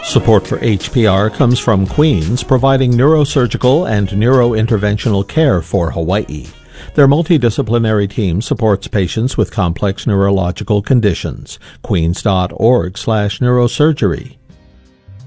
Support for HPR comes from Queens, providing neurosurgical and neurointerventional care for Hawaii. Their multidisciplinary team supports patients with complex neurological conditions. Queens.org/neurosurgery.